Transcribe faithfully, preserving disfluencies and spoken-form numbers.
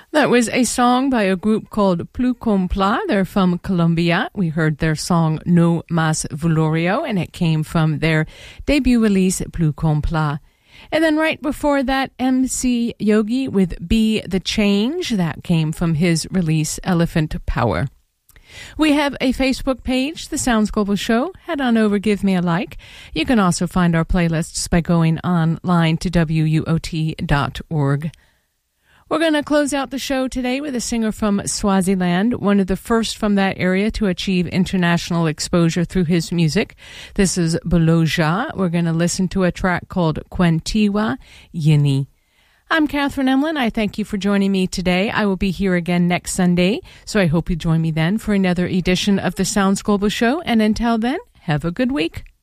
That was a song by a group called Plus Qu'on Plat. They're from Colombia. We heard their song No Mas Velorio, and it came from their debut release, Plus Qu'on Plat. And then right before that, M C Yogi with Be the Change. That came from his release, Elephant Power. We have a Facebook page, The Sounds Global Show. Head on over, give me a like. You can also find our playlists by going online to W U O T dot org. We're going to close out the show today with a singer from Swaziland, one of the first from that area to achieve international exposure through his music. This is Boloja. We're going to listen to a track called Quentiwa Yini. I'm Catherine Emlin. I thank you for joining me today. I will be here again next Sunday, so I hope you join me then for another edition of the Sounds Global Show. And until then, have a good week.